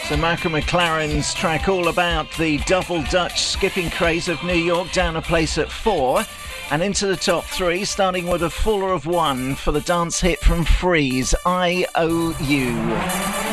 So Michael McLaren's track all about the double Dutch skipping craze of New York, down a place at 4 and into the top 3, starting with a faller of 1 for the dance hit from Freeze, I-O-U.